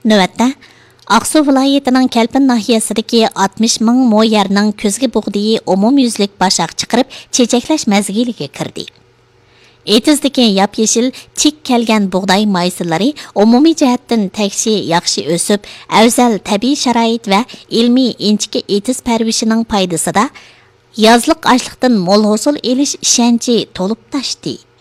Növətdə, Aqsu viloyatining Kelpin nahiyasidagi 60 ming mo yerning ko'zga bug'diyi umumyuzlik bashaq chiqarib, chechaklash mazgiliga kirdi. Etizdagi yap-yeshil tik kelgan bug'doy maysilari umumiy jihatdan takshi yaxshi o'sib, afzal tabiiy sharoit va ilmiy inchki etiz parvishining foydasida yozliq ochliqdan mo'l hosil elish ishonchi to'lib tashdi.